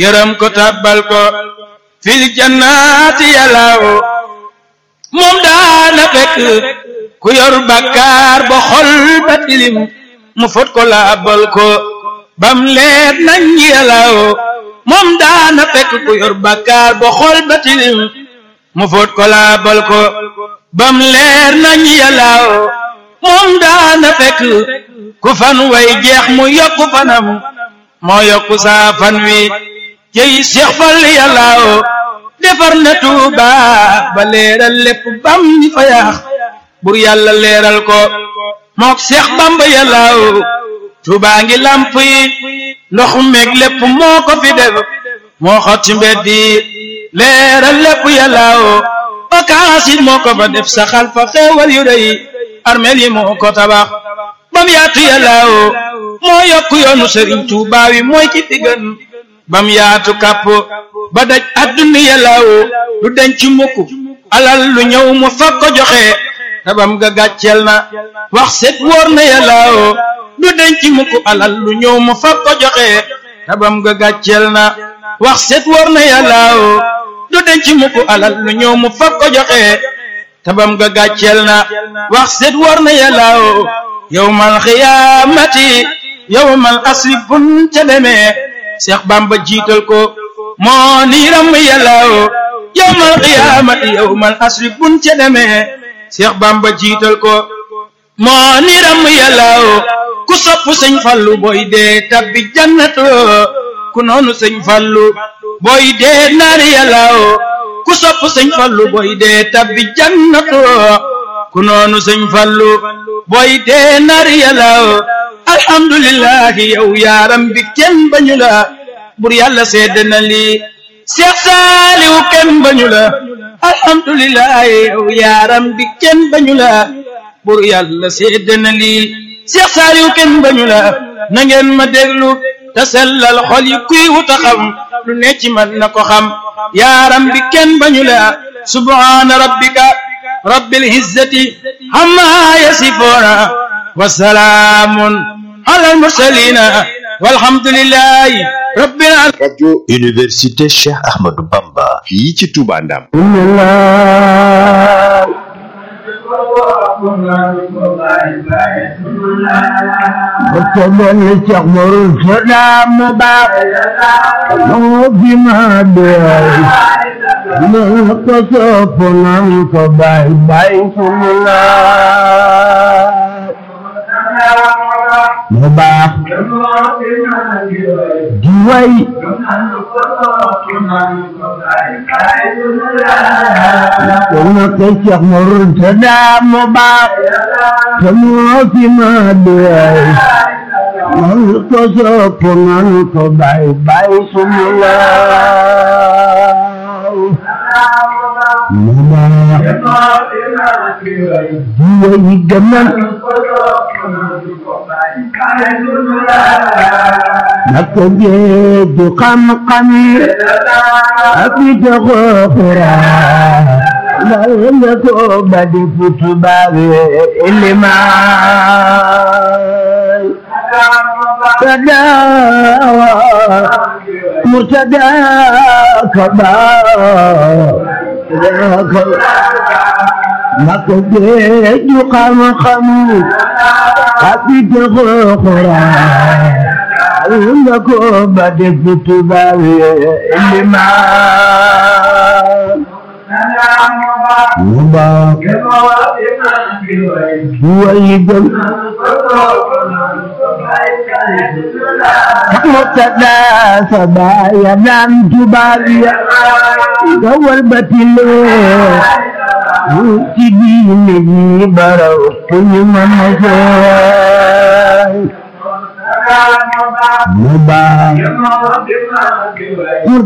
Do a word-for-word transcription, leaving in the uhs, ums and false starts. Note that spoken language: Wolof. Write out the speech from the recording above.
yërëm ko tabbal ko fil jannaati yàllaaw moom daana fekk ku yor bakkaar ba xol ba tilim mu fot ko laabal ko bam leer nañ yàllaaw moom daana fekk ku yor bakkaar ba xol ba tilim mu fot ko laabal ko bam leer nañ yàllaaw moom daana fekk ku fan way jeex mu yokku fanam moo yokku saa fan wi jëy Seex Fall yàllaaw defar na Tuuba ba leeral lépp bam ñi fa yaax bur yàlla leeral ko mook Seex Bamba yàllaaw Tuuba ngi lamp yi ndox meeg lépp moo ko fi def moo xot ci mbedd yi leeral lépp yàllaaw bakaas yi moo ko fa def saxal fa xeewal yu rëy armeel yi moo ko tabax bam yaatu yàllaaw moo yokku yoonu Sëriñ Tuuba wi mooy ki fi gën bam yaatu kàpp ba daj adduna yàllaaw du denc mukk alal lu ñëw mu fag ko joxe tabam ga gàcceel na wax set wóor na yàllaaw du denc mukk alal lu ñëw mu fag ko joxe tabam ga gàcceel na wax set wóor na yàllaaw du denc mukk alal lu ñëw mu fag ko joxe tabam ga gàcceel na wax set wóor na yàllaaw yawmal xiyaamati yawmal asri bun ca demee Seex Bamba jiital ko moo niiram yàllaaw yawmal qiyaamati yawmal asri bun ca demee Seex Bamba jiital ko moo niiram yàllaaw ku sopp Sëñ Fallu booy dee tabbi jannatu ku noonu Sëñ Fallu booy dee naari yàllaaw ku sopp Sëñ Fallu booy dee tabbi jannatu ku noonu Sëñ Fallu booy dee naari yàllaaw alhamdulillahi yow yaaram bi kenn bañu la bur yàlla seede na lii Seex Saaliw kenn bañu la alhamdulillahi yow yaaram bi kenn bañu la bur yàlla seede na lii Seex Saaliw kenn bañu la na ngeen ma déglu te sellal xol yi kuy wuta xam lu ne ci man na ko xam yaaram bi kenn bañu la subhaana rabbika rabbil izzati amma yasifuuna wa salaamun alal mursaliina walhamdulillahi rabbil alamin. Radio Université Cheikh Ahmadou Bamba fii ci Touba Ndam. mu baax di way na ko Cheikh Murtada mu baax te moo fi ma di way man ko sopp man ko bay bay sunu laaw mu baax di way gëmal naka géeju xam-xam ak i doxoxira lal nga ko ba di futu baabe ilimaan tadawa murtada kaba naka géeju xam-xam ak i doxoxira nga ko ba def tubaab ilimaan mu baax way gëm Murtada sa baaya daan tubaab ya nga walbatilee ci diine ji baraw ku ñu mën a jooy mu baax